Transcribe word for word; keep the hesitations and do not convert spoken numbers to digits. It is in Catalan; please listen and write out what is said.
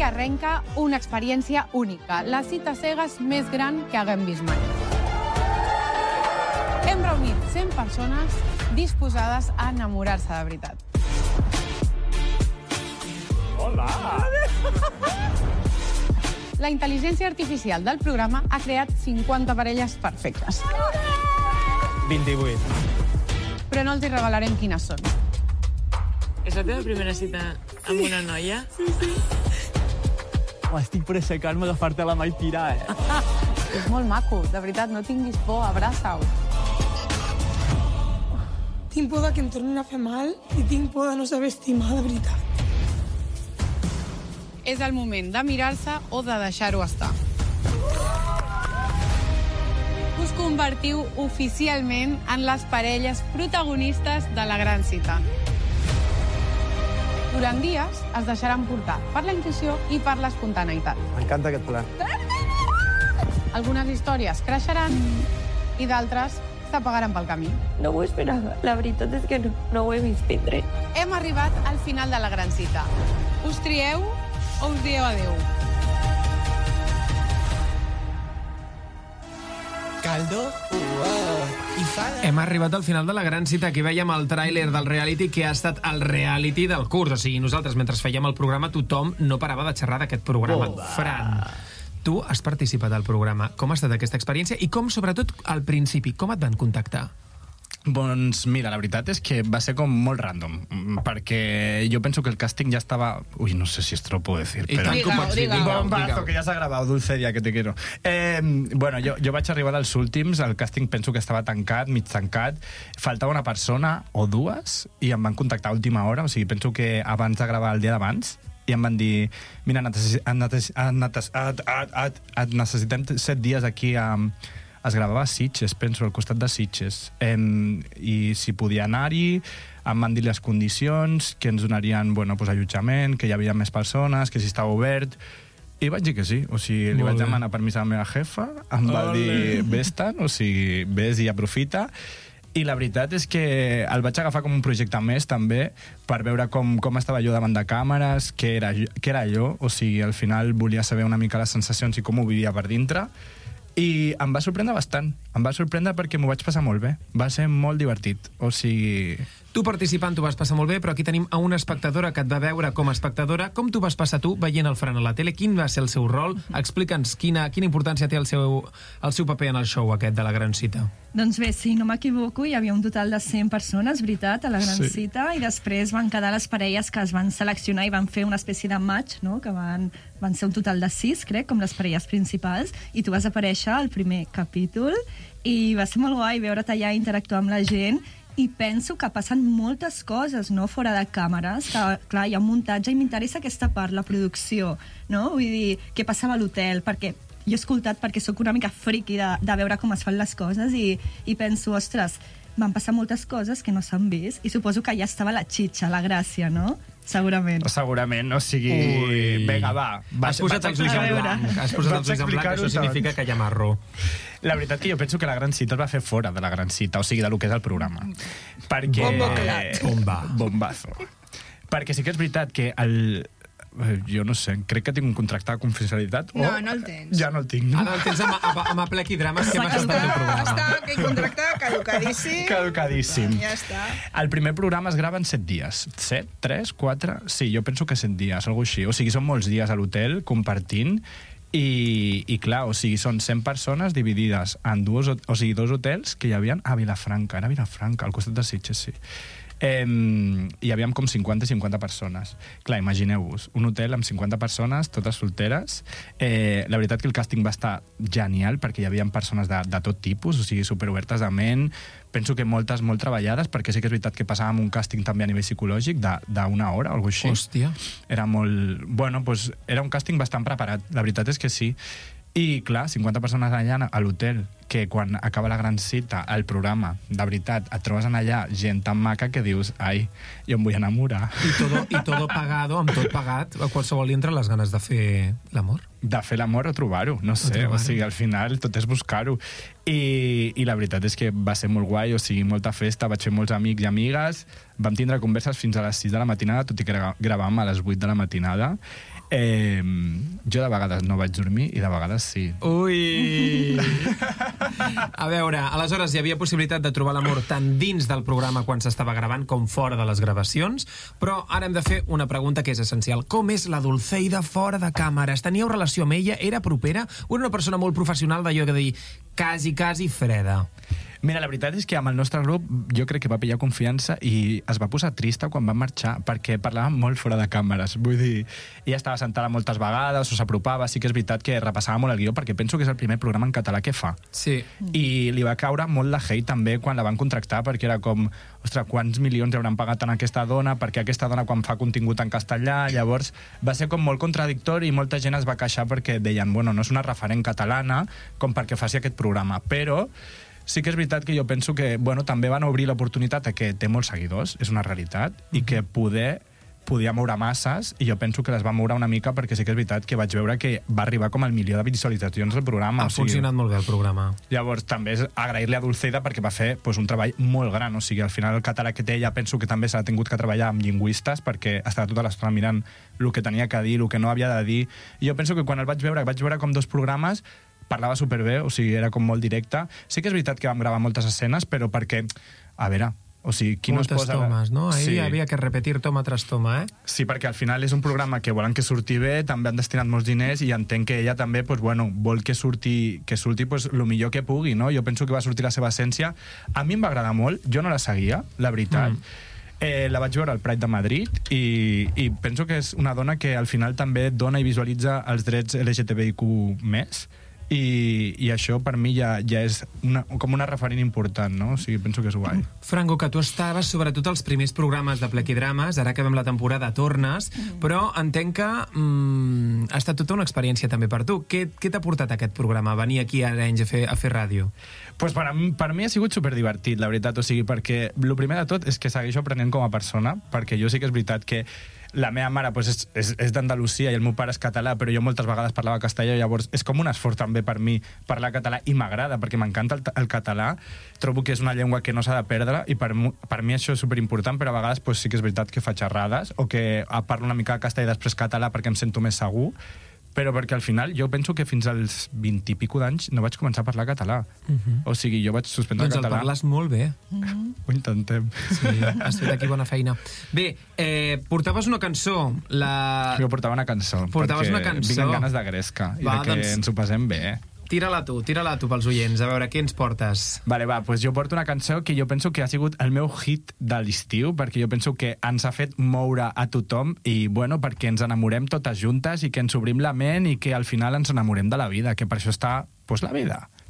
arrenca una experiència única, la cita cegues més gran que haguem vist mai. Hem reunit cent persones disposades a enamorar-se de veritat. Hola! La intel·ligència artificial del programa ha creat cinquanta parelles perfectes. vint-i-vuit. Però no els hi revelarem quines són. És la teva primera cita amb una noia? Sí, sí. Oh, estic per aixecar-me, agafar-te la mà i tirar, eh? És molt maco, de veritat, no tinguis por, abraça-ho. Tinc por de que em tornin a fer mal i tinc por de no saber estimar, de veritat. És el moment de mirar-se o de deixar-ho estar. Us convertiu oficialment en les parelles protagonistes de la gran cita. Durant dies es deixaran portar per la intuïció i per l'espontaneïtat. M'encanta aquest pla. Algunes històries creixeran i d'altres s'apagaran pel camí. No ho esperava. La veritat és que no, no ho he vist vindre. Hem arribat al final de la gran cita. Us trieu o us dieu adeu? Caldo, uau, i fada. Hem arribat al final de la gran cita. Aquí veiem el tràiler del reality que ha estat el reality del curs. O sigui, nosaltres, mentre fèiem el programa, tothom no parava de xerrar d'aquest programa. Oh, Fran, tu has participat al programa. Com ha estat aquesta experiència? I com, sobretot, al principi, com et van contactar? Doncs mira, la veritat és que va ser com molt random, perquè jo penso que el càsting ja estava... Ui, no sé si esto lo puedo decir, I però... tant que ho pots dir, Un digue-ho, bombazo, digue-ho. que ja s'ha gravat, Dulceria, que te quiero. Eh, bueno, jo, jo vaig arribar als últims, el càsting penso que estava tancat, mig tancat, faltava una persona o dues, i em van contactar a última hora, o sigui, penso que abans de gravar el dia d'abans, i em van dir, mira, necessitem set dies aquí a... Es gravava a Sitges, penso, al costat de Sitges. Em, I si podia anar-hi, em van dir les condicions, que ens donarien bueno, pues, allotjament, que hi havia més persones, que si estava obert... I vaig dir que sí. O sigui, li Molt vaig bé. demanar permís a la meva jefa, em va Olé. dir, vés-te'n, o sigui, vés i aprofita. I la veritat és que el vaig agafar com un projecte més, també, per veure com, com estava jo davant de càmeres, què era, què era jo. O sigui, al final volia saber una mica les sensacions i com ho vivia per dintre. I em va sorprendre bastant. Em va sorprendre perquè m'ho vaig passar molt bé. Va ser molt divertit. O sigui... Tu participant t'ho vas passar molt bé, però aquí tenim a una espectadora que et va veure com a espectadora. Com t'ho vas passar tu veient el Fran a la tele? Quin va ser el seu rol? Explica'ns quina, quina importància té el seu, el seu paper en el show aquest de la gran cita. Doncs bé, si no m'equivoco, hi havia un total de cent persones, veritat, a la gran Sí. cita, i després van quedar les parelles que es van seleccionar i van fer una espècie de match, no?, que van, van ser un total de sis, crec, com les parelles principals, i tu vas aparèixer al primer capítol, i va ser molt guai veure't allà interactuar amb la gent, i penso que passen moltes coses, no?, fora de càmeres, que, clar, hi ha un muntatge, i m'interessa aquesta part, la producció, no?, vull dir, què passava a l'hotel, perquè jo he escoltat perquè sóc una mica friqui de, de veure com es fan les coses i, i penso, ostres, van passar moltes coses que no s'han vist i suposo que ja estava la xitxa, la gràcia, no? Segurament. Segurament, o sigui... Ui. Vinga, va. va Has posat els ulls en blanc. Has posat els ulls en blanc, això significa que hi ha marró. La veritat que jo penso que la gran cita es va fer fora de la gran cita, o sigui, del que és el programa. Perquè... Bombo clat. Bomba. Bombazo. Perquè sí que és veritat que el... Jo no sé, crec que tinc un contracte de confidencialitat. No, o... no el tens. Ja no el tinc. No? Ara el tens amb, amb, amb Aplec i Drames, que hem estat al teu programa. Està aquell contracte caducadíssim. Caducadíssim. Ja està. El primer programa es grava en set dies. Set? Tres? Quatre? Sí, jo penso que set dies, alguna així. O sigui, són molts dies a l'hotel compartint i, i clar, o sigui, són cent persones dividides en dues, o sigui, dos hotels que hi havia a Vilafranca, era Vilafranca, al costat de Sitges, sí. Eh, hi havíem com cinquanta i cinquanta persones. Clar, imagineu-vos, un hotel amb cinquanta persones, totes solteres. Eh, la veritat que el càsting va estar genial perquè hi havia persones de, de tot tipus, o sigui, superobertes de ment. Penso que moltes molt treballades, perquè sí que és veritat que passàvem un càsting també a nivell psicològic d'una hora o alguna cosa així. Hòstia. Era molt... Bueno, doncs era un càsting bastant preparat, la veritat és que sí. I, clar, cinquanta persones allà a l'hotel, que quan acaba la gran cita, el programa, de veritat, et trobes en allà gent tan maca que dius, ai, jo em vull enamorar. I todo, i todo pagado, amb tot pagat, a qualsevol li entra les ganes de fer l'amor. De fer l'amor o trobar-ho, no sé, o, o sigui, al final tot és buscar-ho. I, I la veritat és que va ser molt guai, o sigui, molta festa, vaig fer molts amics i amigues, vam tindre converses fins a les sis de la matinada, tot i que gravàvem a les vuit de la matinada. Eh, jo de vegades no vaig dormir i de vegades sí. Ui! A veure, aleshores hi havia possibilitat de trobar l'amor tant dins del programa quan s'estava gravant com fora de les gravacions, però ara hem de fer una pregunta que és essencial. Com és la Dulceida fora de càmeres? Teníeu relació amb ella? Era propera? O era una persona molt professional d'allò que dir quasi, quasi freda? Mira, la veritat és que amb el nostre grup jo crec que va pillar confiança i es va posar trista quan va marxar perquè parlàvem molt fora de càmeres. Vull dir, ella estava sentada moltes vegades o s'apropava, sí que és veritat que repassava molt el guió perquè penso que és el primer programa en català que fa. Sí. I li va caure molt la hate també quan la van contractar perquè era com, ostres, quants milions hauran pagat en aquesta dona, perquè aquesta dona quan fa contingut en castellà, llavors va ser com molt contradictori i molta gent es va queixar perquè deien, bueno, no és una referent catalana com perquè faci aquest programa, però sí que és veritat que jo penso que, bueno, també van obrir l'oportunitat a que té molts seguidors, és una realitat, i que poder podia moure masses, i jo penso que les va moure una mica perquè sí que és veritat que vaig veure que va arribar com al milió de visualitzacions del programa. Ha o sigui, funcionat molt bé el programa. Llavors, també és agrair-li a Dulceida perquè va fer pues, un treball molt gran, o sigui, al final el català que té ella penso que també s'ha tingut que treballar amb lingüistes perquè estava tota l'estona mirant el que tenia que dir, el que no havia de dir, i jo penso que quan el vaig veure, vaig veure com dos programes parlava superbé, o sigui, era com molt directe. Sí que és veritat que vam gravar moltes escenes, però perquè, a veure, o sigui, qui moltes no es posa... tomes, no? Ahir sí. Havia que repetir toma tras toma, eh? Sí, perquè al final és un programa que volen que surti bé, també han destinat molts diners i entenc que ella també, pues, bueno, vol que surti, que surti pues, el millor que pugui, no? Jo penso que va sortir la seva essència. A mi em va agradar molt, jo no la seguia, la veritat. Mm. Eh, la vaig veure al Pride de Madrid i, i penso que és una dona que al final també dona i visualitza els drets L G T B I Q més, i, i això per mi ja, ja és una, com una referent important, no? O sigui, penso que és guai. Franco, que tu estaves sobretot als primers programes de Plec i Drames, ara acabem la temporada tornes, però entenc que mm, ha estat tota una experiència també per tu. Què, què t'ha portat aquest programa, venir aquí a Arenys a fer, a fer ràdio? Pues per, a, per mi ha sigut superdivertit, la veritat, o sigui, perquè el primer de tot és que segueixo aprenent com a persona, perquè jo sí que és veritat que la meva mare pues, és, és, és d'Andalusia i el meu pare és català, però jo moltes vegades parlava castellà, llavors és com un esforç també per mi parlar català, i m'agrada, perquè m'encanta el, el català, trobo que és una llengua que no s'ha de perdre, i per, per mi això és superimportant, però a vegades pues, sí que és veritat que faig errades, o que parlo una mica castellà i després català perquè em sento més segur, però perquè al final jo penso que fins als vint i pico d'anys no vaig començar a parlar català. Uh-huh. O sigui, jo vaig suspendre doncs el català. Doncs el parles molt bé. Mm-hmm. Ho intentem. Sí, has fet aquí bona feina. Bé, eh, portaves una cançó. La... Jo portava una cançó. Portaves una cançó. Vinc amb ganes de gresca i va, de que doncs... ens ho passem bé, eh? Tira-la tu, tira-la tu pels oients, a veure, què ens portes? Vale, va, doncs jo porto una cançó que jo penso que ha sigut el meu hit de l'estiu, perquè jo penso que ens ha fet moure a tothom i, bueno, perquè ens enamorem totes juntes i que ens obrim la ment i que al final ens enamorem de la vida, que per això està, doncs, la vida.